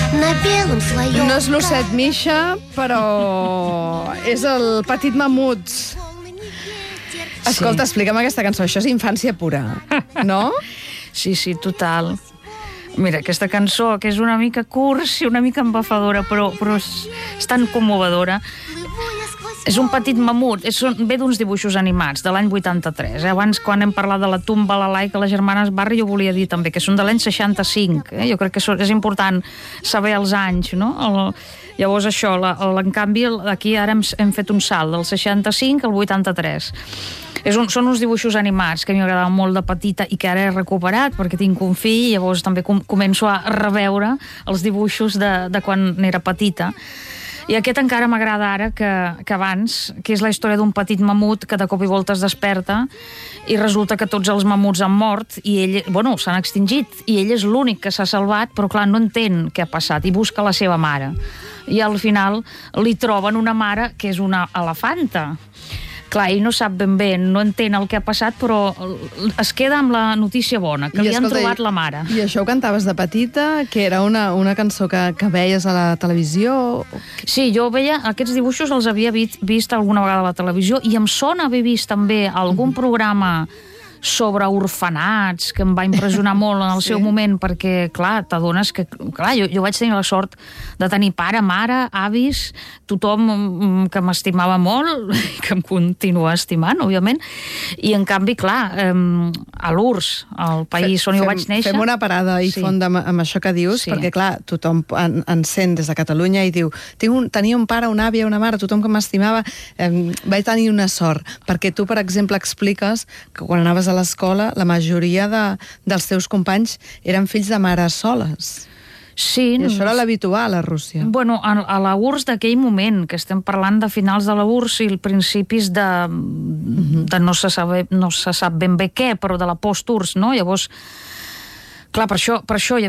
на белом своем. No és l'osset Misha, però és el petit mamut. Escolta, explica'm aquesta cançó. Això és infància pura, no? Sí, total. Mira, aquesta cançó, que és una mica cursi, una mica embafadora, però és tan commovedora. És un petit mamut, ve d'uns dibuixos animats de l'any 83. Abans, quan hem parlat de la Tumba, la Laika, les germanes Barri, jo volia dir també que són de l'any 65. Jo crec que és important saber els anys, no? Llavors això, en canvi, aquí ara hem fet un salt del 65 al 83. Són uns dibuixos animats que a mi m'agradaven molt de petita i que ara he recuperat perquè tinc un fill i llavors també començo a reveure els dibuixos de quan n'era petita. I aquest encara m'agrada ara que abans, que és la història d'un petit mamut que de cop i volta es desperta i resulta que tots els mamuts han mort i ell, s'han extingit i ell és l'únic que s'ha salvat, però clar, no entén què ha passat i busca la seva mare. I al final li troben una mare que és una elefanta. Clar, ell no sap ben bé, no entén el que ha passat, però es queda amb la notícia bona, que li han trobat la mare. I això ho cantaves de petita? Que era una cançó que veies a la televisió? Sí, jo veia aquests dibuixos, els havia vist alguna vegada a la televisió i em sona haver vist també algun programa sobre orfenats, que em va impressionar molt en el seu moment, perquè, clar, t'adones que... Clar, jo vaig tenir la sort de tenir pare, mare, avis, tothom que m'estimava molt, i que em continua estimant, òbviament, i en canvi, clar, a l'URSS, al país on jo vaig néixer... Fem una parada i fonda amb això que dius, perquè, clar, tothom encén des de Catalunya i diu tenia un pare, una àvia, una mare, tothom que m'estimava, vaig tenir una sort, perquè tu, per exemple, expliques que quan anaves a l'escola, la majoria dels teus companys eren fills de mares soles. Sí. I això era l'habitual a Rússia. Bueno, a la URSS d'aquell moment, que estem parlant de finals de la URSS i principis de no se sap ben bé què, però de la post-URSS, no? Llavors, clar, per això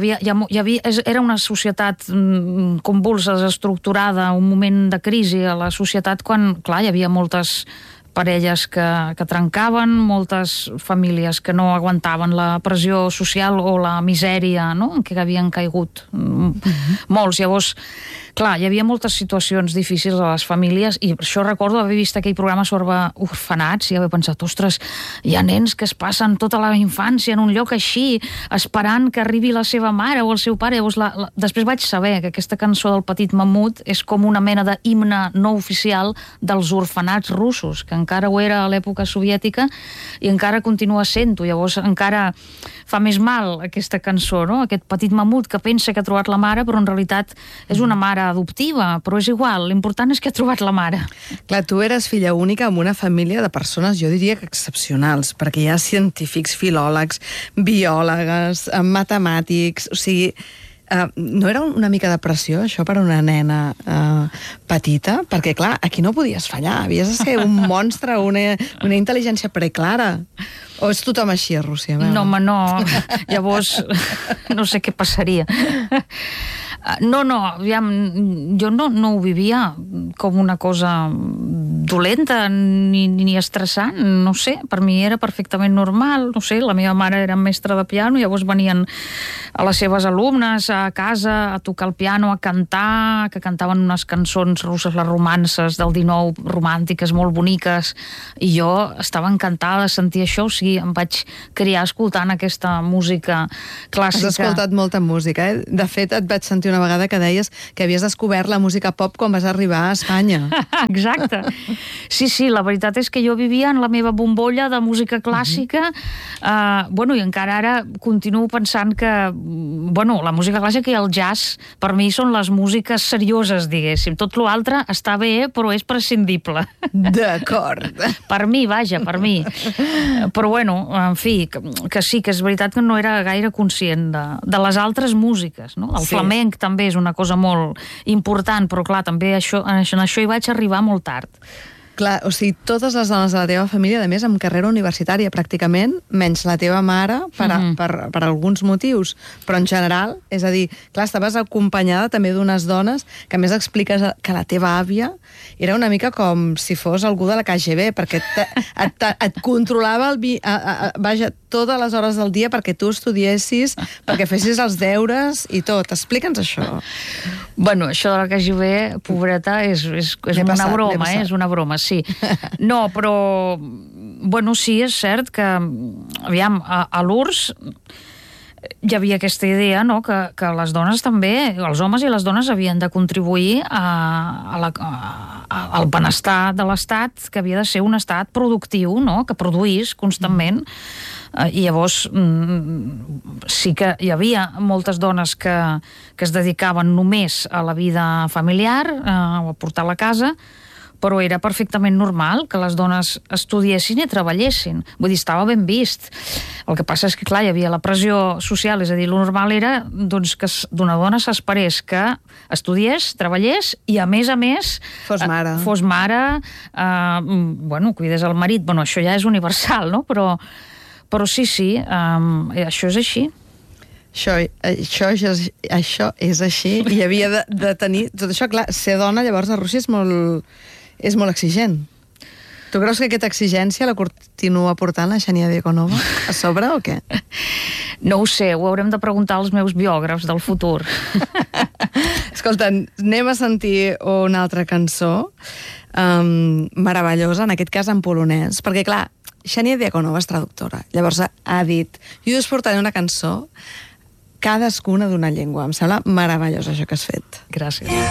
era una societat convulsa, desestructurada, un moment de crisi a la societat quan, clar, hi havia moltes parelles que trencaven, moltes famílies que no aguantaven la pressió social o la misèria, no?, en què havien caigut molts. Llavors, clar, hi havia moltes situacions difícils a les famílies i per això recordo haver vist aquell programa sobre orfenats i haver pensat, ostres, hi ha nens que es passen tota la infància en un lloc així, esperant que arribi la seva mare o el seu pare. Llavors, després vaig saber que aquesta cançó del Petit Mamut és com una mena d'himne no oficial dels orfenats russos, que encara ho era a l'època soviètica i encara continua sent-ho. Llavors, encara fa més mal aquesta cançó, no? Aquest petit mamut que pensa que ha trobat la mare, però en realitat és una mare adoptiva, però és igual, l'important és que ha trobat la mare. Clar, tu eres filla única amb una família de persones, jo diria que excepcionals, perquè hi ha científics, filòlegs, biòlegs, matemàtics, o sigui... no era una mica de pressió, això, per a una nena petita? Perquè, clar, aquí no podies fallar, havies de ser un monstre, una intel·ligència preclara. O és tothom així a Rússia? No, home, no. Llavors, no sé què passaria. No, aviam, jo no ho vivia com una cosa dolenta ni estressant, no sé, per mi era perfectament normal, no sé, la meva mare era mestra de piano, llavors venien a les seves alumnes a casa a tocar el piano, a cantar, que cantaven unes cançons russes, les romances del 19, romàntiques, molt boniques, i jo estava encantada de sentir això, o sigui, em vaig criar escoltant aquesta música clàssica. Has escoltat molta música, eh? De fet, et vaig sentir una vegada que deies que havies descobert la música pop quan vas arribar a Espanya. Exacte. Sí, la veritat és que jo vivia en la meva bombolla de música clàssica, i encara ara continuo pensant que, la música clàssica i el jazz per mi són les músiques serioses, diguéssim. Tot l'altre està bé, però és prescindible. D'acord. Per mi, vaja, per mi. Però en fi, que sí, que és veritat que no era gaire conscient de les altres músiques, no? El flamenc també és una cosa molt important, però clar, també en això hi vaig arribar molt tard. Clar, o sigui, totes les dones de la teva família, a més, amb carrera universitària, pràcticament, menys la teva mare, per alguns motius, però en general, és a dir, clar, estaves acompanyada també d'unes dones, que a més expliques que la teva àvia era una mica com si fos algú de la KGB, perquè et controlava vaja, totes les hores del dia perquè tu estudiessis, perquè fessis els deures i tot. Explica'ns això. Bueno, això de la KGB, pobreta, és una broma, és una broma, sí. No, però, bueno, sí, és cert que, aviam, a l'URSS hi havia aquesta idea, no?, que les dones també, els homes i les dones havien de contribuir al benestar de l'Estat, que havia de ser un estat productiu, no?, que produís constantment. I llavors sí que hi havia moltes dones que es dedicaven només a la vida familiar o a portar la casa, però era perfectament normal que les dones estudiessin i treballessin. Vull dir, estava ben vist. El que passa és que, clar, hi havia la pressió social, és a dir, el normal era doncs, que d'una dona s'esperés que estudiés, treballés i, a més, fos mare, bueno, cuidés el marit. Bueno, això ja és universal, no? Però sí, això és així. Això és així, i havia de tenir... Tot això, clar, ser dona, llavors, a Rússia és molt exigent. Tu creus que aquesta exigència la continua portant la Xènia Diakonova a sobre o què? No ho sé, ho haurem de preguntar als meus biògrafs del futur. Escolta, anem a sentir una altra cançó meravellosa, en aquest cas en polonès, perquè, clar, Xènia Diakonova és traductora. Llavors ha dit, jo us portaré una cançó cadascuna d'una llengua. Em sembla meravellós això que has fet. Gràcies.